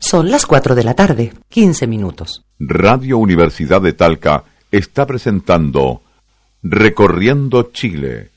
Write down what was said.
Son las 4 de la tarde, 15 minutos. Radio Universidad de Talca está presentando Recorriendo Chile,